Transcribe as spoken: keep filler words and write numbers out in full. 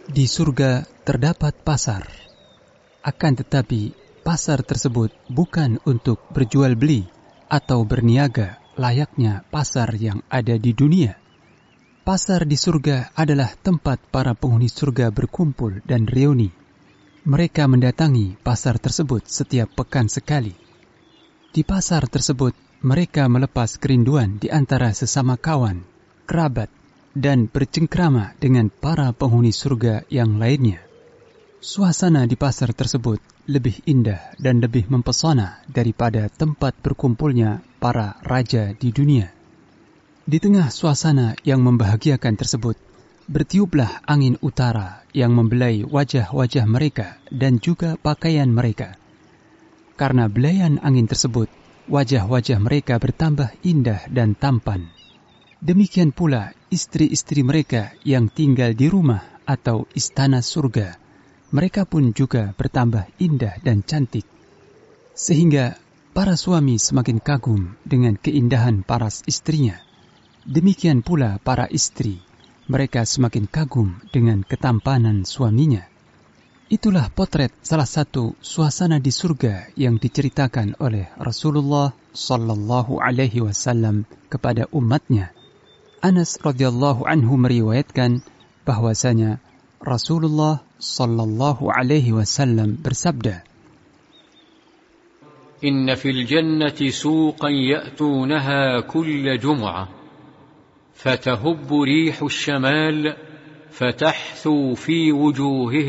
Di surga terdapat pasar. Akan tetapi, pasar tersebut bukan untuk berjual beli atau berniaga layaknya pasar yang ada di dunia. Pasar di surga adalah tempat para penghuni surga berkumpul dan reuni. Mereka mendatangi pasar tersebut setiap pekan sekali. Di pasar tersebut, mereka melepas kerinduan di antara sesama kawan, kerabat, dan bercengkrama dengan para penghuni surga yang lainnya. Suasana di pasar tersebut lebih indah dan lebih mempesona daripada tempat berkumpulnya para raja di dunia. Di tengah suasana yang membahagiakan tersebut, bertiuplah angin utara yang membelai wajah-wajah mereka dan juga pakaian mereka. Karena belayan angin tersebut, wajah-wajah mereka bertambah indah dan tampan. Demikian pula istri-istri mereka yang tinggal di rumah atau istana surga, mereka pun juga bertambah indah dan cantik. Sehingga para suami semakin kagum dengan keindahan para istrinya. Demikian pula para istri, mereka semakin kagum dengan ketampanan suaminya. Itulah potret salah satu suasana di surga yang diceritakan oleh Rasulullah sallallahu alaihi wasallam kepada umatnya. Anas radhiyallahu anhu meriwayatkan bahwasanya Rasulullah sallallahu alaihi wasallam bersabda, Inna fil jannati suqan ya'tunaha kulla jum'ah, fatahubbu rihu asyamal, fatahthu fi wujuhihim